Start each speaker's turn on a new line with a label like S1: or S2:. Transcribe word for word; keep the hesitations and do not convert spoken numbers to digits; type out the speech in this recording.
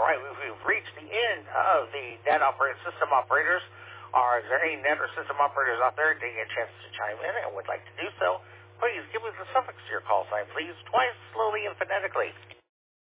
S1: right, we've, we've reached the end of the net operator system operators. Are there any net or system operators out there taking a chance to chime in and would like to do so? Please give us the suffix to your call sign, please, twice, slowly and phonetically.